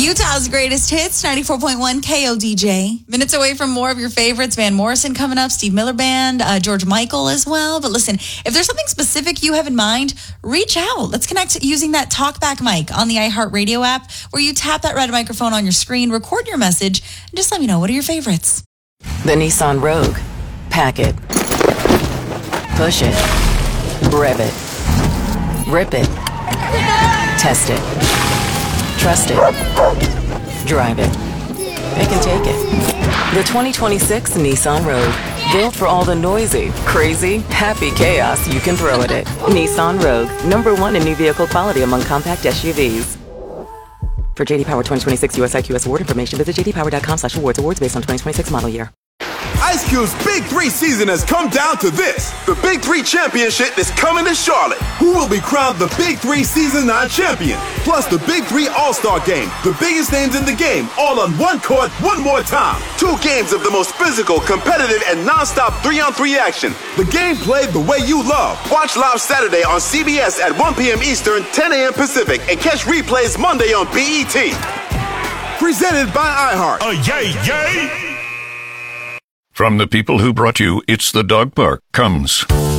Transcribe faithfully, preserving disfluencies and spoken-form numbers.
Utah's greatest hits, ninety-four point one K O D J. Minutes away from more of your favorites. Van Morrison coming up, Steve Miller Band, uh, George Michael as well. But listen, if there's something specific you have in mind, reach out. Let's connect using that TalkBack mic on the iHeartRadio app, where you tap that red microphone on your screen, record your message, and just let me know, what are your favorites? The Nissan Rogue. Pack it. Push it. Rev it. Rip it. Test it. Trust it. Drive it. Pick and take it. The twenty twenty-six Nissan Rogue. Built for all the noisy, crazy, happy chaos you can throw at it. Nissan Rogue. Number one in new vehicle quality among compact S U Vs. For J D Power twenty twenty-six U S I Q S award information, visit j d power dot com slash awards. Awards based on twenty twenty-six model year. Ice Cube's Big Three season has come down to this. The Big Three Championship is coming to Charlotte. Who will be crowned the Big Three Season nine champion? Plus the Big Three All-Star Game. The biggest names in the game, all on one court, one more time. Two games of the most physical, competitive, and non-stop three-on-three action. The game played the way you love. Watch live Saturday on C B S at one p.m. Eastern, ten a.m. Pacific, and catch replays Monday on B E T. Presented by iHeart. Oh, yay, yay! From the people who brought you It's the Dog Park comes